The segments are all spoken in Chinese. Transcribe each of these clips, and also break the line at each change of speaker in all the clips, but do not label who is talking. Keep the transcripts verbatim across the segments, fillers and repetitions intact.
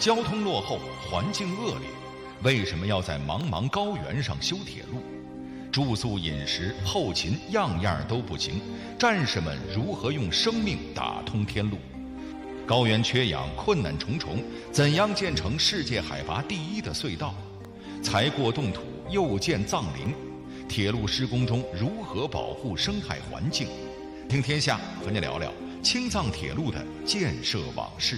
交通落后，环境恶劣，为什么要在茫茫高原上修铁路？住宿、饮食、后勤样样都不行，战士们如何用生命打通天路？高原缺氧，困难重重，怎样建成世界海拔第一的隧道？才过冻土，又建藏陵，铁路施工中如何保护生态环境？听天下和你聊聊青藏铁路的建设往事。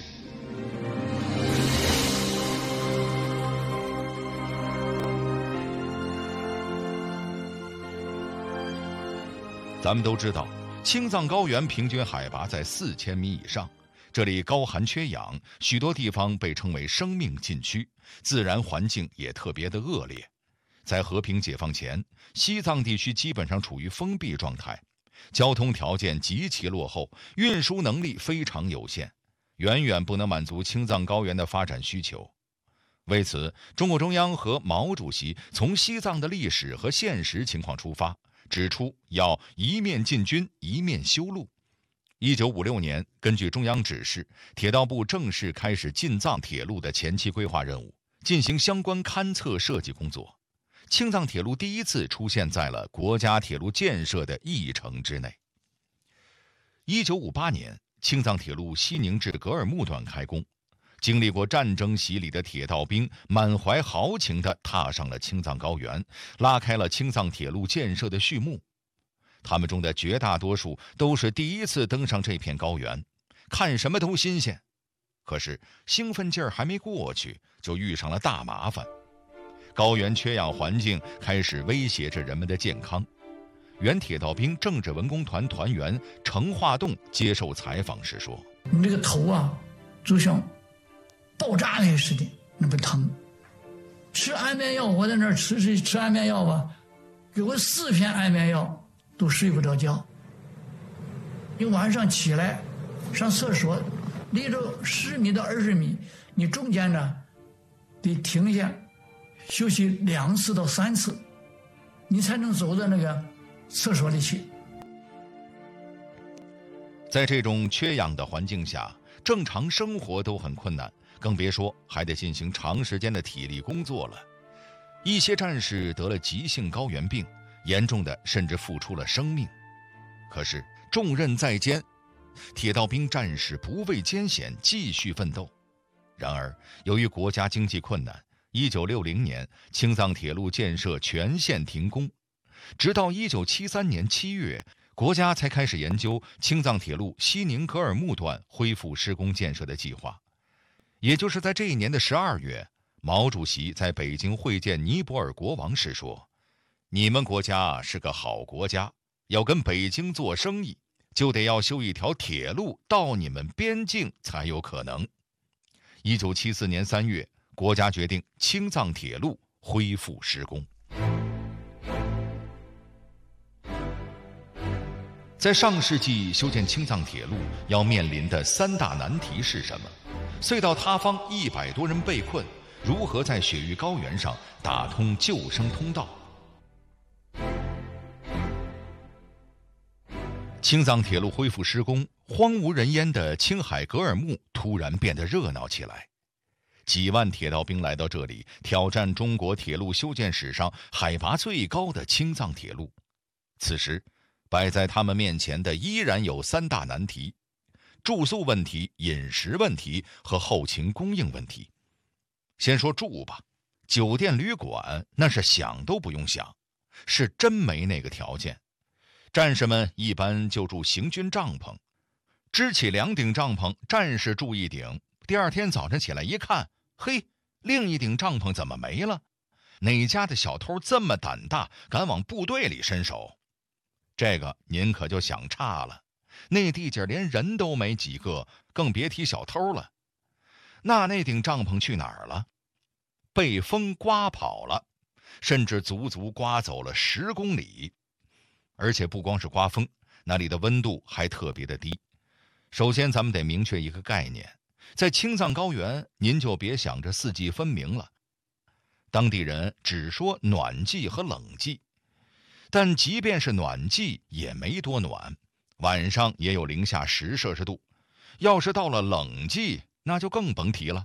咱们都知道，青藏高原平均海拔在四千米以上，这里高寒缺氧，许多地方被称为生命禁区，自然环境也特别的恶劣。在和平解放前，西藏地区基本上处于封闭状态，交通条件极其落后，运输能力非常有限，远远不能满足青藏高原的发展需求。为此，中共中央和毛主席从西藏的历史和现实情况出发，指出要一面进军，一面修路。一九五六年，根据中央指示，铁道部正式开始进藏铁路的前期规划任务，进行相关勘测设计工作。青藏铁路第一次出现在了国家铁路建设的议程之内。一九五八年，青藏铁路西宁至格尔木段开工，经历过战争洗礼的铁道兵满怀豪情地踏上了青藏高原，拉开了青藏铁路建设的序幕。他们中的绝大多数都是第一次登上这片高原，看什么都新鲜。可是兴奋劲儿还没过去，就遇上了大麻烦。高原缺氧环境开始威胁着人们的健康。原铁道兵政治文工团团员程化栋接受采访时说：“
你这个头啊，就像爆炸了似的，那么疼。吃安眠药，我在那儿吃吃吃安眠药吧，给我四片安眠药。”都睡不着觉，你晚上起来上厕所，离着十米到二十米，你中间呢得停下休息两次到三次，你才能走到那个厕所里去。
在这种缺氧的环境下，正常生活都很困难，更别说还得进行长时间的体力工作了。一些战士得了急性高原病，严重的甚至付出了生命。可是重任在肩，铁道兵战士不畏艰险，继续奋斗。然而由于国家经济困难，一九六零年青藏铁路建设全线停工，直到一九七三年七月，国家才开始研究青藏铁路西宁格尔木段恢复施工建设的计划。也就是在这一年的十二月，毛主席在北京会见尼泊尔国王时说：“你们国家是个好国家，要跟北京做生意，就得要修一条铁路到你们边境才有可能。”一九七四年三月，国家决定青藏铁路恢复施工。在上世纪修建青藏铁路要面临的三大难题是什么？隧道塌方，一百多人被困，如何在雪域高原上打通救生通道？青藏铁路恢复施工，荒无人烟的青海格尔木突然变得热闹起来。几万铁道兵来到这里，挑战中国铁路修建史上海拔最高的青藏铁路。此时摆在他们面前的依然有三大难题：住宿问题、饮食问题和后勤供应问题。先说住吧，酒店旅馆那是想都不用想，是真没那个条件。战士们一般就住行军帐篷，支起两顶帐篷，战士住一顶，第二天早晨起来一看，嘿，另一顶帐篷怎么没了？哪家的小偷这么胆大，敢往部队里伸手？这个您可就想差了，那地界连人都没几个，更别提小偷了。那那顶帐篷去哪儿了？被风刮跑了，甚至足足刮走了十公里。而且不光是刮风，那里的温度还特别的低。首先咱们得明确一个概念，在青藏高原您就别想着四季分明了，当地人只说暖季和冷季，但即便是暖季也没多暖，晚上也有零下十摄氏度。要是到了冷季，那就更甭提了，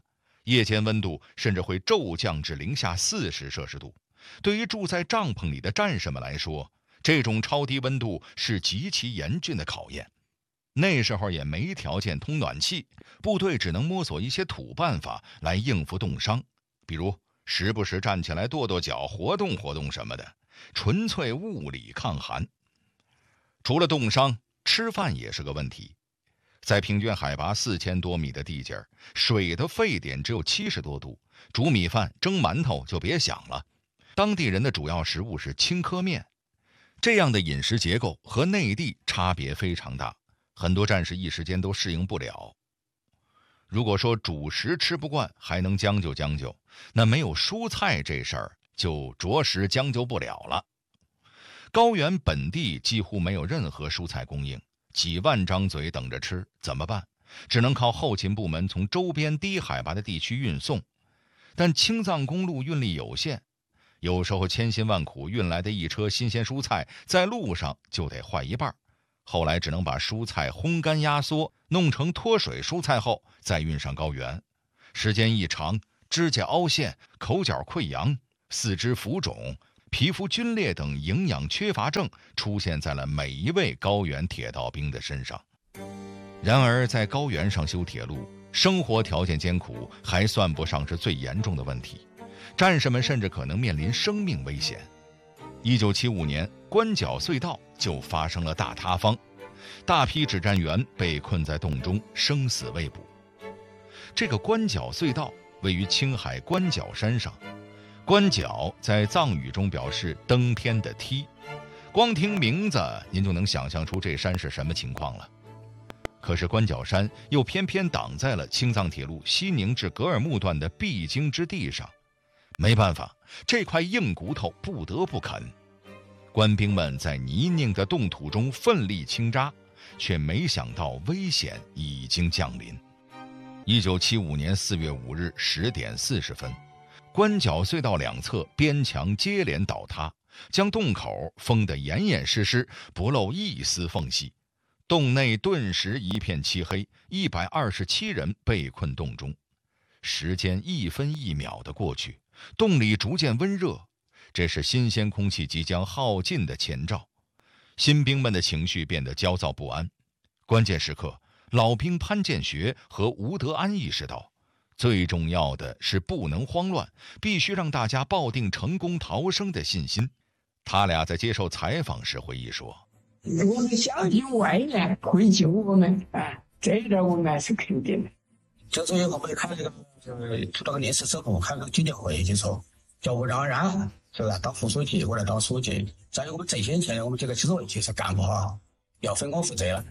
夜间温度甚至会骤降至零下四十摄氏度。对于住在帐篷里的战士们来说，这种超低温度是极其严峻的考验。那时候也没条件通暖气，部队只能摸索一些土办法来应付冻伤，比如时不时站起来跺跺脚，活动活动什么的，纯粹物理抗寒。除了冻伤，吃饭也是个问题。在平均海拔四千多米的地界，水的沸点只有七十多度，煮米饭、蒸馒头就别想了。当地人的主要食物是青稞面，这样的饮食结构和内地差别非常大，很多战士一时间都适应不了。如果说主食吃不惯还能将就将就，那没有蔬菜这事儿就着实将就不了了。高原本地几乎没有任何蔬菜供应，几万张嘴等着吃，怎么办？只能靠后勤部门从周边低海拔的地区运送。但青藏公路运力有限，有时候千辛万苦运来的一车新鲜蔬菜，在路上就得坏一半。后来只能把蔬菜烘干压缩，弄成脱水蔬菜后再运上高原。时间一长，指甲凹陷、口角溃疡、四肢浮肿、皮肤皲裂等营养缺乏症出现在了每一位高原铁道兵的身上。然而在高原上修铁路，生活条件艰苦还算不上是最严重的问题，战士们甚至可能面临生命危险。一九七五年，关角隧道就发生了大塌方，大批指战员被困在洞中，生死未卜。这个关角隧道位于青海关角山上，关角在藏语中表示登天的梯，光听名字您就能想象出这山是什么情况了。可是关角山又偏偏挡在了青藏铁路西宁至格尔木段的必经之地上，没办法，这块硬骨头不得不啃。官兵们在泥泞的冻土中奋力倾扎，却没想到危险已经降临。一九七五年四月五日十点四十分，关角隧道两侧边墙接连倒塌，将洞口封得严严实实，不露一丝缝隙。洞内顿时一片漆黑，一百二十七人被困洞中。时间一分一秒的过去，洞里逐渐温热，这是新鲜空气即将耗尽的前兆。新兵们的情绪变得焦躁不安。关键时刻，老兵潘建学和吴德安意识到，最重要的是不能慌乱，必须让大家抱定成功逃生的信心。他俩在接受采访时回忆说，
我们相信外援会救我们，哎，这一点我们还是肯定的。
就是我们看那个，就是出了个电视之后，看那个纪念会就说叫我让让，是吧？当副书记，我来当书记。在我们这些前，我们这个其实其实干不好，要分工负责了。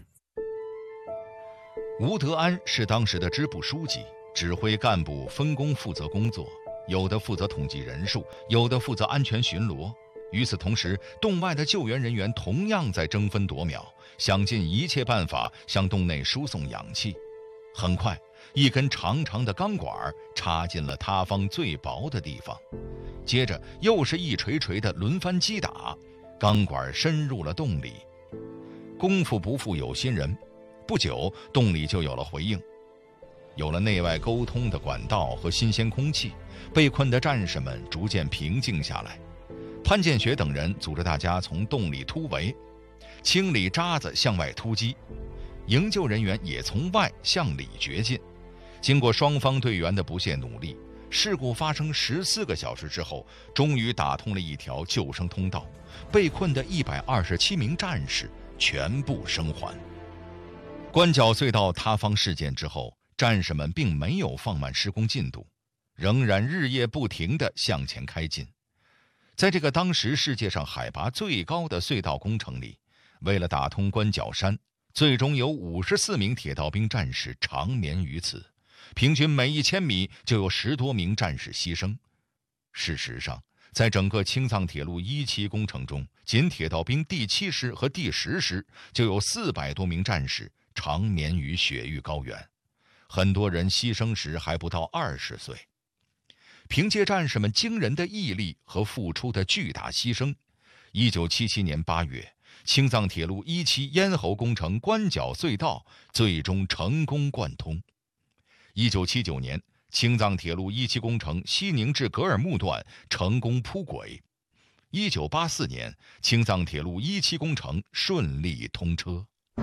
吴德安是当时的支部书记，指挥干部分工负责工作，有的负责统计人数，有的负责安全巡逻。与此同时，洞外的救援人员同样在争分夺秒，想尽一切办法向洞内输送氧气。很快，一根长长的钢管插进了塌方最薄的地方，接着又是一锤锤的轮番击打，钢管深入了洞里。功夫不负有心人，不久洞里就有了回应，有了内外沟通的管道和新鲜空气，被困的战士们逐渐平静下来。潘建学等人组织大家从洞里突围，清理渣子向外突击，营救人员也从外向里掘进。经过双方队员的不懈努力，事故发生十四个小时之后，终于打通了一条救生通道，被困的一百二十七名战士全部生还。关角隧道塌方事件之后，战士们并没有放慢施工进度，仍然日夜不停地向前开进。在这个当时世界上海拔最高的隧道工程里，为了打通关角山，最终有五十四名铁道兵战士长眠于此，平均每一千米就有十多名战士牺牲。事实上，在整个青藏铁路一期工程中，仅铁道兵第七师和第十师就有四百多名战士长眠于雪域高原，很多人牺牲时还不到二十岁。凭借战士们惊人的毅力和付出的巨大牺牲，一九七七年八月，青藏铁路一期咽喉工程关角隧道最终成功贯通。一九七九年， 青藏铁路一期工程西宁至格尔木段成功铺轨。一九八四年，青藏铁路一期工程顺利通车。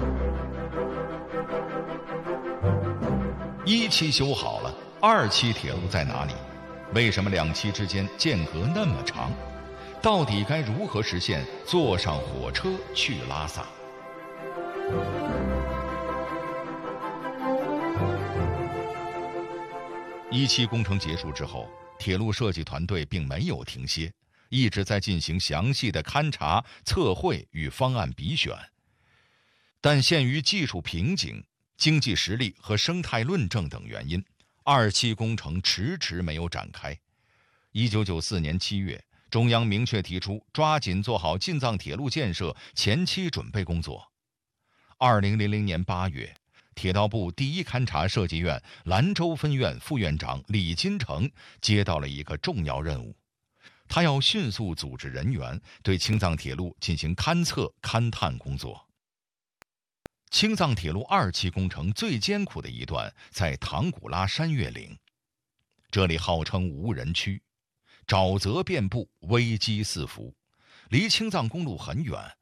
一期修好了，二期铁路在哪里？为什么两期之间间隔那么长？到底该如何实现坐上火车去拉萨？一期工程结束之后，铁路设计团队并没有停歇，一直在进行详细的勘察、测绘与方案比选。但限于技术瓶颈、经济实力和生态论证等原因，二期工程迟迟没有展开。一九九四年七月，中央明确提出抓紧做好进藏铁路建设前期准备工作。二零零零年八月，铁道部第一勘察设计院兰州分院副院长李金城接到了一个重要任务，他要迅速组织人员对青藏铁路进行勘测勘探工作。青藏铁路二期工程最艰苦的一段在唐古拉山岳岭，这里号称无人区，沼泽遍布，危机四伏，离青藏公路很远，